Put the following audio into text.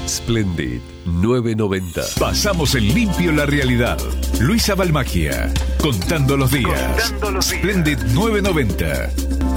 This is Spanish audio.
Splendid 990. Pasamos en limpio la realidad. Luisa Balmagia, contando los días. Splendid 990.